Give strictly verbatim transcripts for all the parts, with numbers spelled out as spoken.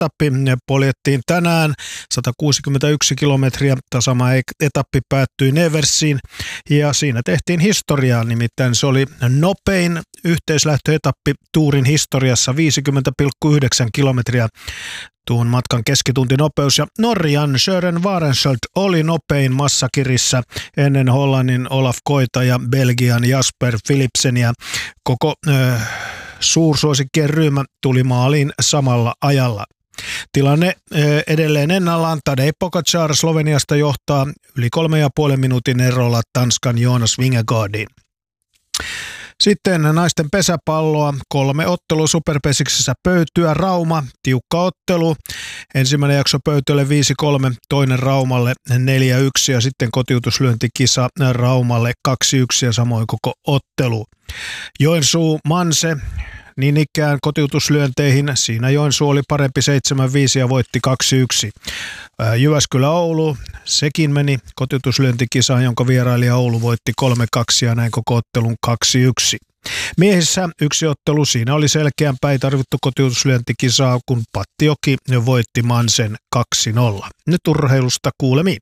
etappi poljettiin tänään, sata kuusikymmentäyksi kilometriä. Tasama etappi päättyi Neversiin ja siinä tehtiin historiaa, nimittäin se oli nopein yhteislähtöetappi Tourin historiassa, viisikymmentä pilkku yhdeksän kilometriä. Tuon matkan keskituntinopeus ja Norjan Søren Varenskjold oli nopein massakirissä ennen Hollannin Olaf Koita ja Belgian Jasper Philipsen ja koko äh, suursuosikkien ryhmä tuli maaliin samalla ajalla. Tilanne äh, edelleen ennallaan. Tadej Pogačar Sloveniasta johtaa yli kolme ja puolen minuutin erolla Tanskan Jonas Vingegaardin. Sitten naisten pesäpalloa, kolme ottelua Superpesiksessä Pöytyä, Rauma, tiukka ottelu. Ensimmäinen jakso Pöytölle viisi kolme, toinen Raumalle neljä yksi ja sitten kotiutuslyöntikisa Raumalle kaksi yksi ja samoin koko ottelu. Joensuu Manse, niin ikään kotiutuslyönteihin, siinä Joensuu oli parempi seitsemän viisi ja voitti kaksi yksi. Jyväskylä Oulu, sekin meni kotiutuslyöntikisaan, jonka vierailija Oulu voitti kolme kaksi ja näin koko ottelun kaksi yksi. Miehissä yksi ottelu, siinä oli selkeämpää, ei tarvittu kotiutuslyöntikisaa, kun Pattioki voitti Mansen kaksi nolla. Nyt urheilusta kuulemiin.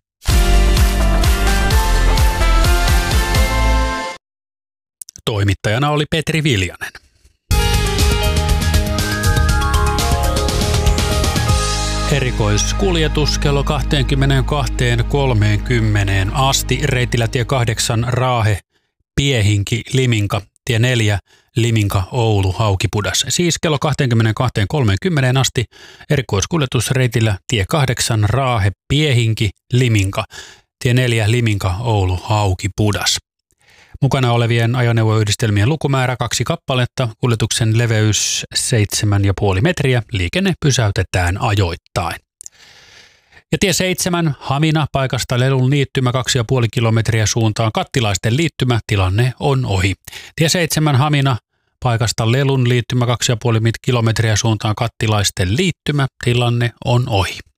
Toimittajana oli Petri Viljanen. Erikoiskuljetus kello kaksikymmentäkaksi kolmekymmentä asti reitillä tie kahdeksan Raahe, Piehinki, Liminka, tie neljä Liminka, Oulu, Haukipudas. Siis kello kaksikymmentäkaksi kolmekymmentä asti erikoiskuljetus reitillä tie kahdeksan Raahe, Piehinki, Liminka, tie neljä Liminka, Oulu, Haukipudas. Mukana olevien ajoneuvoyhdistelmien lukumäärä kaksi kappaletta, kuljetuksen leveys seitsemän pilkku viisi metriä, liikenne pysäytetään ajoittain. Ja tie seitsemän Hamina paikasta Lelun liittymä kaksi pilkku viisi kilometriä suuntaan Kattilaisten liittymä, tilanne on ohi. Tie seitsemän Hamina paikasta Lelun liittymä kaksi pilkku viisi kilometriä suuntaan Kattilaisten liittymä, tilanne on ohi.